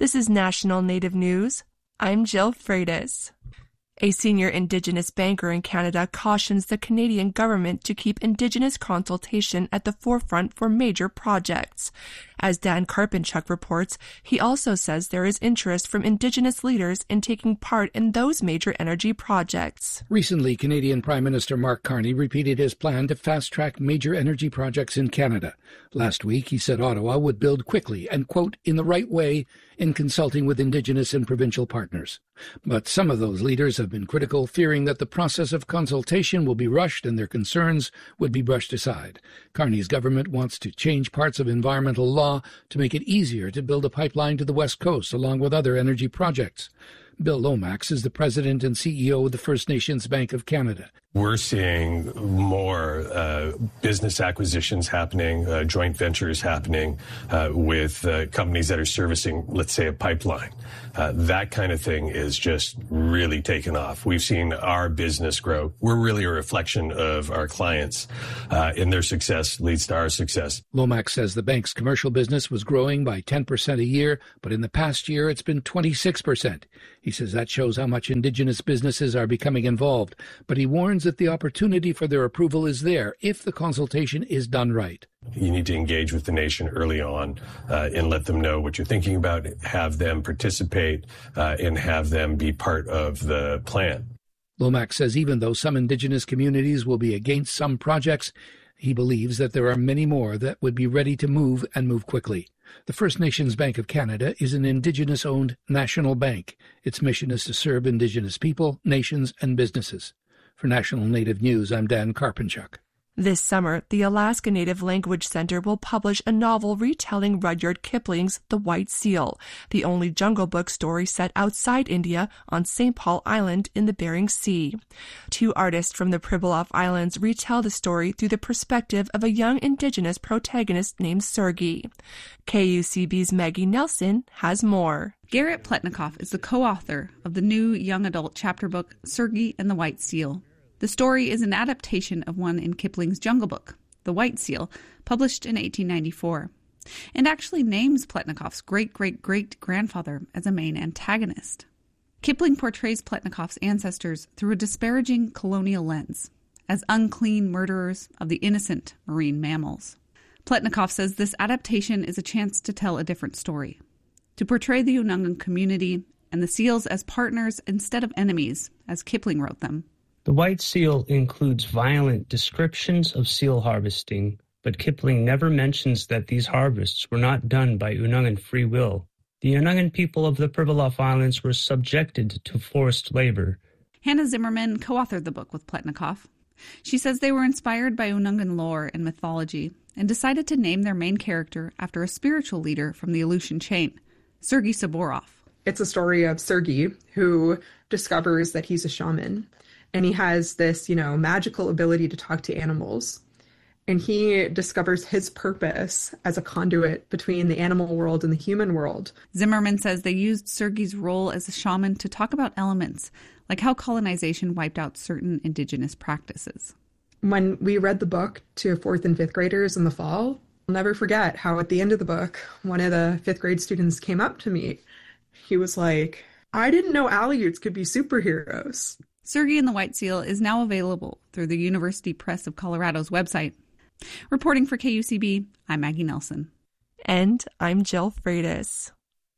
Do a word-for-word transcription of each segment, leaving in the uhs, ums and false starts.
This is National Native News. I'm Jill Freitas. A senior Indigenous banker in Canada cautions the Canadian government to keep Indigenous consultation at the forefront for major projects. As Dan Karpinchuk reports, he also says there is interest from Indigenous leaders in taking part in those major energy projects. Recently, Canadian Prime Minister Mark Carney repeated his plan to fast-track major energy projects in Canada. Last week, he said Ottawa would build quickly and, quote, in the right way in consulting with Indigenous and provincial partners. But some of those leaders have been critical, fearing that the process of consultation will be rushed and their concerns would be brushed aside. Carney's government wants to change parts of environmental law to make it easier to build a pipeline to the West Coast, along with other energy projects. Bill Lomax is the president and C E O of the First Nations Bank of Canada. We're seeing more uh, business acquisitions happening, uh, joint ventures happening uh, with uh, companies that are servicing, let's say, a pipeline. Uh, that kind of thing is just really taken off. We've seen our business grow. We're really a reflection of our clients, uh, and their success leads to our success. Lomax says the bank's commercial business was growing by ten percent a year, but in the past year it's been twenty-six percent. He says that shows how much Indigenous businesses are becoming involved, but he warns that the opportunity for their approval is there if the consultation is done right. You need to engage with the nation early on uh, and let them know what you're thinking about, have them participate, uh, and have them be part of the plan. Lomax says even though some Indigenous communities will be against some projects, he believes that there are many more that would be ready to move and move quickly. The First Nations Bank of Canada is an Indigenous-owned national bank. Its mission is to serve Indigenous people, nations, and businesses. For National Native News, I'm Dan Karpinchuk. This summer, the Alaska Native Language Center will publish a novel retelling Rudyard Kipling's The White Seal, the only Jungle Book story set outside India on Saint Paul Island in the Bering Sea. Two artists from the Pribilof Islands retell the story through the perspective of a young Indigenous protagonist named Sergei. K U C B's Maggie Nelson has more. Garrett Pletnikoff is the co-author of the new young adult chapter book, Sergei and the White Seal. The story is an adaptation of one in Kipling's Jungle Book, The White Seal, published in eighteen ninety-four, and actually names Pletnikoff's great-great-great-grandfather as a main antagonist. Kipling portrays Pletnikoff's ancestors through a disparaging colonial lens, as unclean murderers of the innocent marine mammals. Pletnikoff says this adaptation is a chance to tell a different story, to portray the Unungan community and the seals as partners instead of enemies, as Kipling wrote them. The White Seal includes violent descriptions of seal harvesting, but Kipling never mentions that these harvests were not done by Unungan free will. The Unungan people of the Pribilof Islands were subjected to forced labor. Hannah Zimmerman co-authored the book with Pletnikoff. She says they were inspired by Unungan lore and mythology and decided to name their main character after a spiritual leader from the Aleutian chain, Sergei Saborov. It's a story of Sergei, who discovers that he's a shaman. And he has this, you know, magical ability to talk to animals. And he discovers his purpose as a conduit between the animal world and the human world. Zimmerman says they used Sergei's role as a shaman to talk about elements, like how colonization wiped out certain Indigenous practices. When we read the book to fourth and fifth graders in the fall, I'll never forget how at the end of the book, one of the fifth grade students came up to me. He was like, I didn't know Aleuts could be superheroes. Sergei and the White Seal is now available through the University Press of Colorado's website. Reporting for K U C B, I'm Maggie Nelson. And I'm Jill Freitas.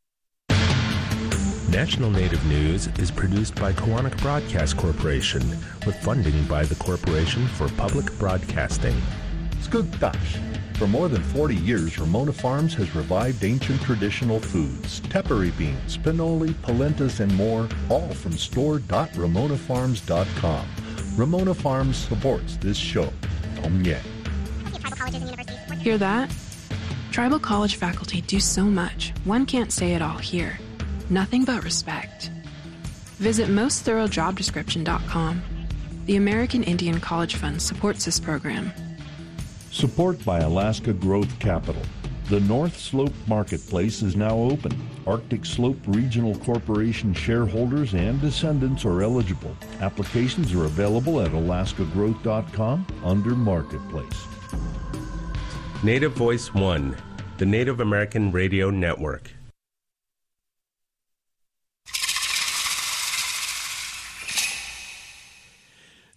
National Native News is produced by Koahnic Broadcast Corporation with funding by the Corporation for Public Broadcasting. Skugtash. For more than forty years, Ramona Farms has revived ancient traditional foods, tepary beans, pinoli, polentas, and more, all from store dot ramona farms dot com. Ramona Farms supports this show. Tom Ye. Hear that? Tribal college faculty do so much, one can't say it all here. Nothing but respect. Visit most thorough job description dot com. The American Indian College Fund supports this program. Support by Alaska Growth Capital. The North Slope Marketplace is now open. Arctic Slope Regional Corporation shareholders and descendants are eligible. Applications are available at alaska growth dot com under Marketplace. Native Voice One, the Native American Radio Network.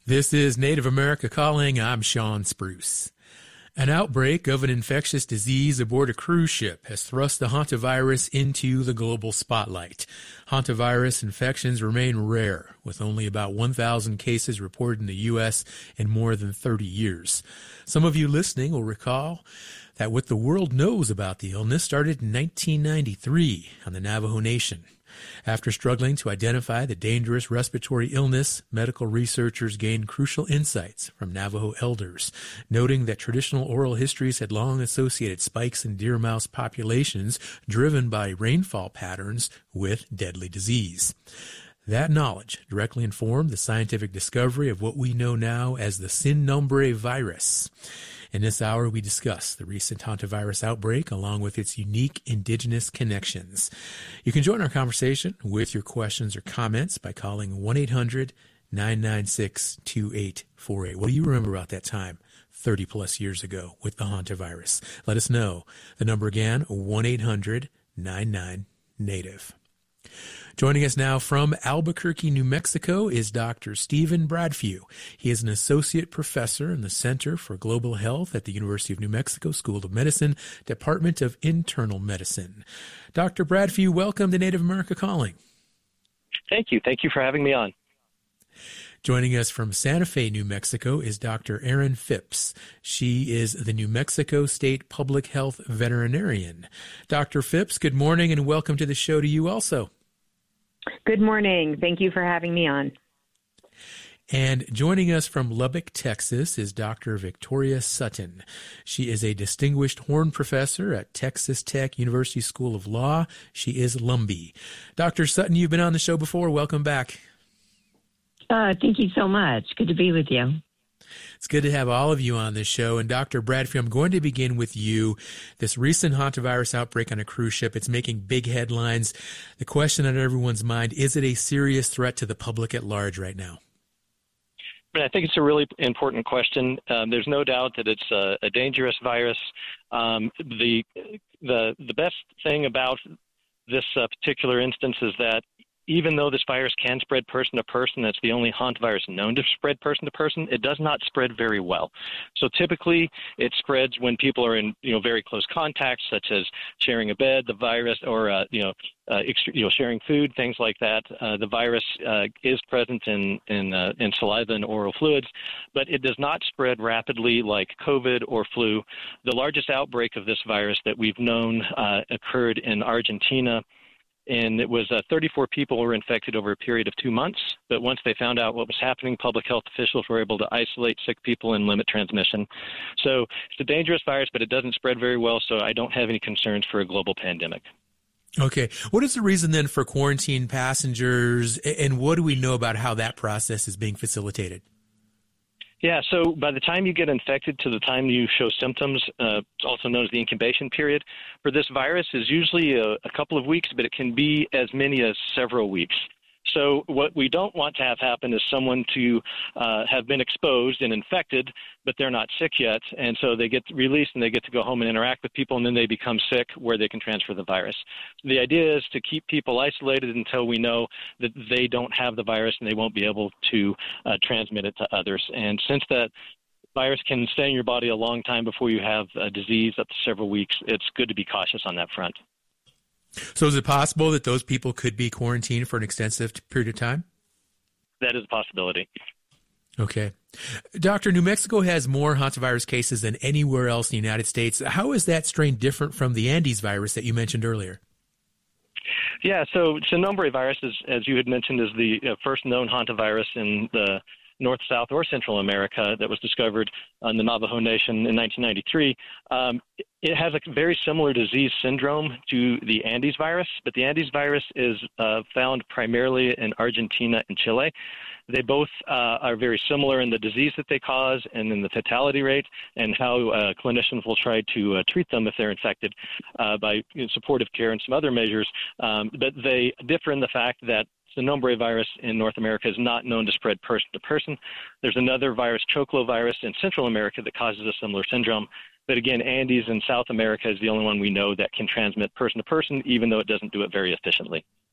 This is Native America Calling. I'm Sean Spruce. An outbreak of an infectious disease aboard a cruise ship has thrust the hantavirus into the global spotlight. Hantavirus infections remain rare, with only about one thousand cases reported in the U S in more than thirty years. Some of you listening will recall that what the world knows about the illness started in nineteen ninety-three on the Navajo Nation. After struggling to identify the dangerous respiratory illness, medical researchers gained crucial insights from Navajo elders, noting that traditional oral histories had long associated spikes in deer mouse populations driven by rainfall patterns with deadly disease. That knowledge directly informed the scientific discovery of what we know now as the Sin Nombre virus. In this hour, we discuss the recent hantavirus outbreak along with its unique indigenous connections. You can join our conversation with your questions or comments by calling one eight hundred nine nine six two eight four eight. What do you remember about that time thirty plus years ago with the hantavirus? Let us know. The number again, one eight hundred nine nine native. Joining us now from Albuquerque, New Mexico, is Doctor Stephen Bradfew. He is an associate professor in the Center for Global Health at the University of New Mexico School of Medicine, Department of Internal Medicine. Doctor Bradfew, welcome to Native America Calling. Thank you. Thank you for having me on. Joining us from Santa Fe, New Mexico, is Doctor Erin Phipps. She is the New Mexico State Public Health Veterinarian. Doctor Phipps, good morning and welcome to the show to you also. Good morning. Thank you for having me on. And joining us from Lubbock, Texas, is Doctor Victoria Sutton. She is a distinguished Horn Professor at Texas Tech University School of Law. She is Lumbee. Doctor Sutton, you've been on the show before. Welcome back. Uh, thank you so much. Good to be with you. It's good to have all of you on this show. And Doctor Bradfew, I'm going to begin with you. This recent hantavirus outbreak on a cruise ship, it's making big headlines. The question on everyone's mind, is it a serious threat to the public at large right now? I think it's a really important question. Um, there's no doubt that it's a, a dangerous virus. Um, the, the, the best thing about this uh, particular instance is that even though this virus can spread person to person, that's the only hantavirus known to spread person to person, it does not spread very well. So typically it spreads when people are in, you know, very close contacts, such as sharing a bed, the virus, or, uh, you know, uh, extra, you know, sharing food, things like that. Uh, the virus uh, is present in, in, uh, in saliva and oral fluids, but it does not spread rapidly like COVID or flu. The largest outbreak of this virus that we've known uh, occurred in Argentina, and it was uh, thirty-four people were infected over a period of two months. But once they found out what was happening, public health officials were able to isolate sick people and limit transmission. So it's a dangerous virus, but it doesn't spread very well, so I don't have any concerns for a global pandemic. Okay. What is the reason then for quarantine passengers, and what do we know about how that process is being facilitated? Yeah, so by the time you get infected to the time you show symptoms, uh, also known as the incubation period, for this virus is usually a, a couple of weeks, but it can be as many as several weeks. So what we don't want to have happen is someone to uh, have been exposed and infected, but they're not sick yet, and so they get released and they get to go home and interact with people, and then they become sick where they can transfer the virus. The idea is to keep people isolated until we know that they don't have the virus and they won't be able to uh, transmit it to others. And since that virus can stay in your body a long time before you have a disease, up to several weeks, it's good to be cautious on that front. So is it possible that those people could be quarantined for an extensive period of time? That is a possibility. Okay. Doctor, New Mexico has more hantavirus cases than anywhere else in the United States. How is that strain different from the Andes virus that you mentioned earlier? Yeah, so Sin Nombre virus, is, as you had mentioned, is the uh, first known hantavirus in the North, South, or Central America that was discovered on the Navajo Nation in nineteen ninety-three. Um, it has a very similar disease syndrome to the Andes virus, but the Andes virus is uh, found primarily in Argentina and Chile. They both uh, are very similar in the disease that they cause and in the fatality rate and how uh, clinicians will try to uh, treat them if they're infected uh, by you know, supportive care and some other measures. Um, but they differ in the fact that the Sin Nombre virus in North America is not known to spread person to person. There's another virus, Choclo virus, in Central America that causes a similar syndrome. But again, Andes in South America is the only one we know that can transmit person to person, even though it doesn't do it very efficiently.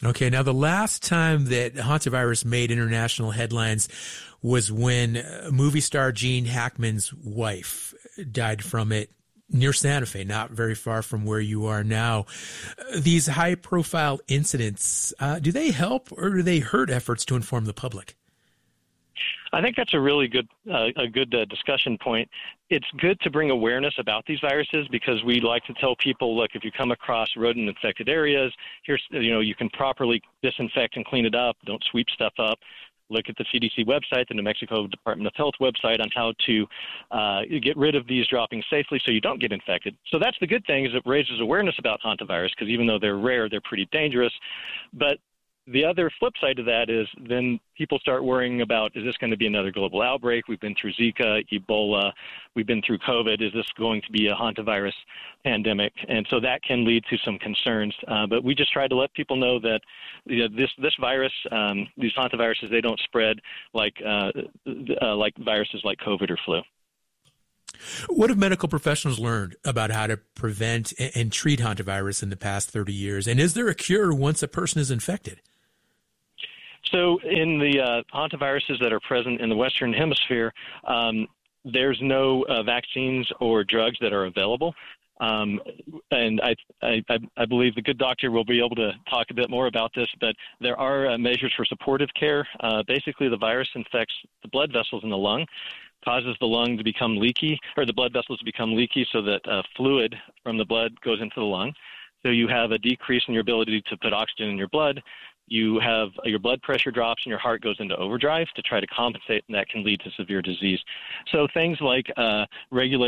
Okay, now the last time that hantavirus made international headlines was when movie star Gene Hackman's wife died from it near Santa Fe, not very far from where you are now. These high-profile incidents, uh, do they help or do they hurt efforts to inform the public? I think that's a really good uh, a good uh, discussion point. It's good to bring awareness about these viruses because we like to tell people, look, if you come across rodent-infected areas, here's you know you can properly disinfect and clean it up. Don't sweep stuff up. Look at the C D C website, the New Mexico Department of Health website on how to uh, get rid of these droppings safely so you don't get infected. So that's the good thing is it raises awareness about hantavirus because even though they're rare, they're pretty dangerous. But the other flip side of that is then people start worrying about, is this going to be another global outbreak? We've been through Zika, Ebola, we've been through COVID. Is this going to be a hantavirus pandemic? And so that can lead to some concerns. Uh, but we just try to let people know that you know, this this virus, um, these hantaviruses, they don't spread like uh, uh, like viruses like COVID or flu. What have medical professionals learned about how to prevent and treat hantavirus in the past thirty years? And is there a cure once a person is infected? So in the uh, hantaviruses that are present in the Western Hemisphere, um, there's no uh, vaccines or drugs that are available. Um, and I, I, I believe the good doctor will be able to talk a bit more about this, but there are uh, measures for supportive care. Uh, basically, the virus infects the blood vessels in the lung, causes the lung to become leaky, or the blood vessels to become leaky so that uh, fluid from the blood goes into the lung. So you have a decrease in your ability to put oxygen in your blood. You have uh, your blood pressure drops and your heart goes into overdrive to try to compensate, and that can lead to severe disease. So things like uh, regulating